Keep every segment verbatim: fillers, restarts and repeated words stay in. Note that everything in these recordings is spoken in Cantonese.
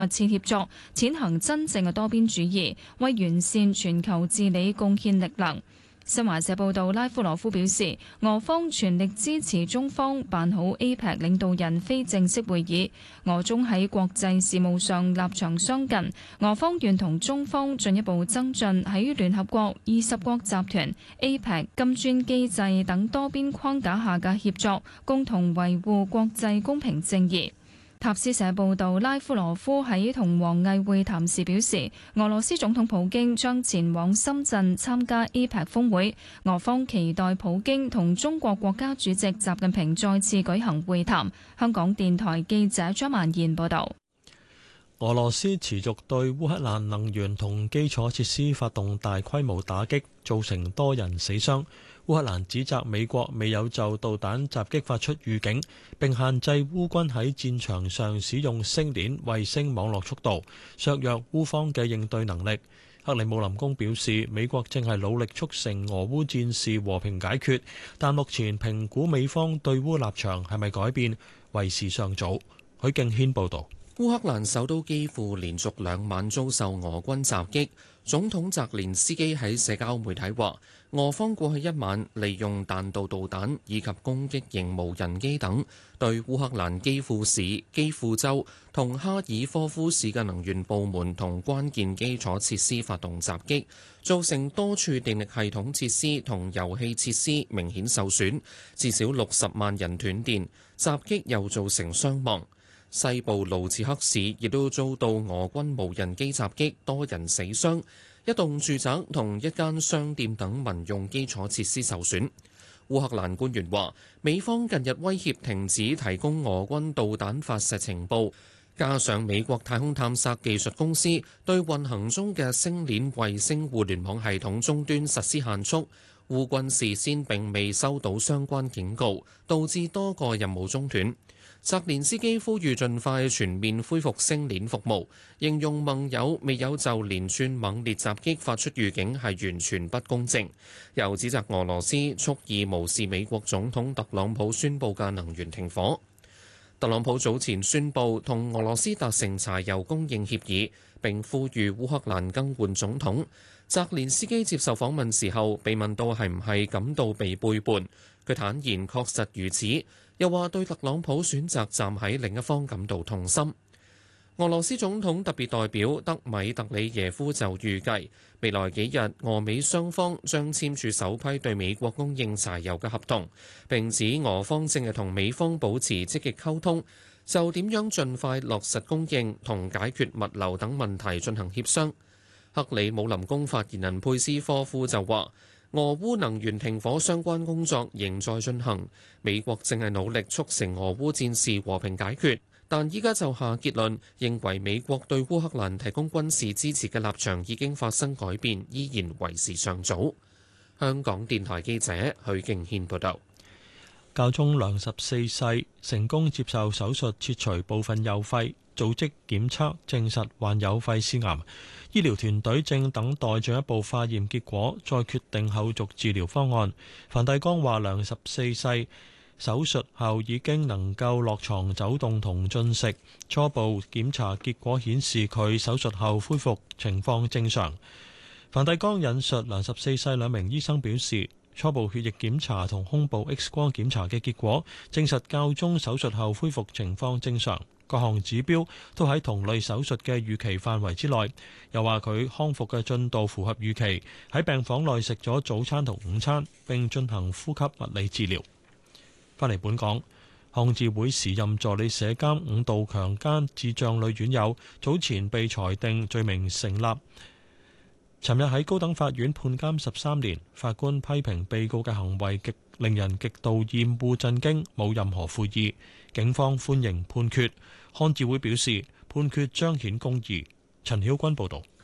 密切協作，踐行真正嘅多邊主義，為完善全球治理貢獻力量。新華社報道，拉夫羅夫表示，俄方全力支持中方辦好 A P E C 領導人非正式會議。俄中喺國際事務上立場相近，俄方願同中方進一步增進喺聯合國、二十國集團、A P E C、金磚機制等多邊框架下嘅協作，共同維護國際公平正義。塔斯社報道，拉夫羅夫喺同王毅會談時表示，俄羅斯總統普京將前往深圳參加 A P E C 峰會，俄方期待普京同中國國家主席習近平再次舉行會談。香港電台記者張曼燕報道。 俄羅斯持續對烏克蘭能源同基礎設施發動大規模打擊，造成多人死傷。烏克蘭指責美國未有就導彈襲擊發出預警，並限制烏軍喺戰場上使用星鏈衛星網絡速度，削弱烏方嘅應對能力。克里姆林宮表示，美國正係努力促成俄烏戰事和平解決，但目前評估美方對烏立場係咪改變，為時尚早。許敬軒報導。 烏克蘭首都基輔連續兩晚遭受俄軍襲擊，總統澤連斯基喺社交媒體話，俄方過去一晚利用彈道導彈以及攻擊型無人機等，對烏克蘭基輔市、基輔州同哈爾科夫市嘅能源部門同關鍵基礎設施發動襲擊，造成多處電力系統設施同油氣設施明顯受損，至少六十萬人斷電。襲擊又造成傷亡。西部盧茨克市亦都遭到俄軍無人機襲擊，多人死傷，一棟住宅同一間商店等民用基礎設施受損。烏克蘭官員話，美方近日威脅停止提供俄軍導彈發射情報，加上美國太空探索技術公司對運行中嘅星鏈衛星互聯網系統終端實施限速，烏軍事先並未收到相關警告，導致多個任務中斷。澤連斯基呼籲盡快全面恢復星鏈服務，形容盟友未有就連串猛烈襲擊發出預警係完全不公正，又指責俄羅斯蓄意無視美國總統特朗普宣布嘅能源停火。特朗普早前宣布同俄羅斯達成柴油供應協議，並呼籲烏克蘭更換總統。澤連斯基接受訪問時候被問到係唔係感到被背叛，佢坦言確實如此。又話對特朗普選擇站喺另一方感到痛心。俄羅斯總統特別代表德米特里耶夫就預計，未來幾日俄美雙方將簽署首批對美國供應柴油嘅合同，並指俄方正係同美方保持積極溝通，就點樣盡快落實供應同解決物流等問題進行協商。克里姆林宮發言人佩斯科夫就話，俄烏能源停火相關工作仍在進行，美國正係努力促成俄烏戰事和平解決，但依家就下結論，認為美國對烏克蘭提供軍事支持嘅立場已經發生改變，依然為時尚早。香港電台記者許敬軒報道。 教宗良十四世成功接受手術切除部分右肺，組織檢測證實患有肺腺癌，醫療團隊正等待進一步化驗結果，再決定後續治療方案。梵蒂岡話良十四世手術後已經能夠落床走動同進食，初步檢查結果顯示佢手術後恢復情況正常。梵蒂岡引述良十四世兩名醫生表示，初步血液檢查同胸部 X 光檢查嘅結果證實教宗手術後恢復情況正常，各項指標都喺同類手術嘅預期範圍之內。又話佢康復嘅進度符合預期，喺病房內食咗早餐同午餐，並進行呼吸物理治療。返嚟本港，康智會時任助理社監五度強姦智障女院友，早前被裁定罪名成立。尋日喺高等法院判監十三年，法官批評被告嘅行為極令人極度厭惡震驚，冇任何悔意。警方歡迎判決，康智會表示判決彰顯公義。陳曉君報導。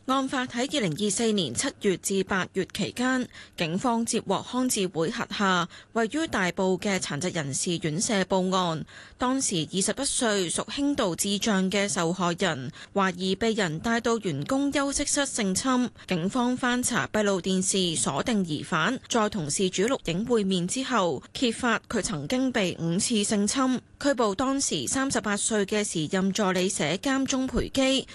案發喺二零二四年七月至八月期間，警方接獲康智會轄下位於大埔嘅殘疾人士院舍報案。當時二十一歲屬輕度智障嘅受害人，懷疑被人帶到員工休息室性侵。警方翻查閉路電視鎖定疑犯，再同事主錄影會面之後，揭發佢曾經被五次性侵。拘捕當時三十八歲嘅時任助理社監鍾培基，